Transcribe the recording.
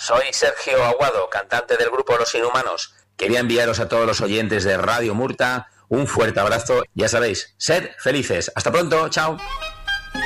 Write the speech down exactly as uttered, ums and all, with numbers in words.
Soy Sergio Aguado, cantante del grupo Los Inhumanos. Quería enviaros a todos los oyentes de Radio Murta un fuerte abrazo. Ya sabéis, sed felices. Hasta pronto, chao.